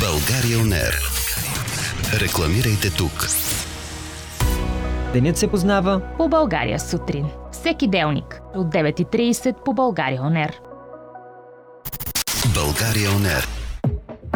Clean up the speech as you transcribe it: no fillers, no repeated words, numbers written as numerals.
България On Air. Рекламирайте тук. Денят се познава по България сутрин. Всеки делник от 9:30 по България On Air. България On Air.